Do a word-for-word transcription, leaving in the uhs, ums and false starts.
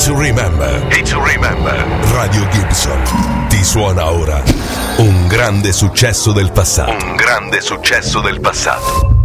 to remember. Hit to remember. Radio Gibson ti suona ora un grande successo del passato. Un grande successo del passato.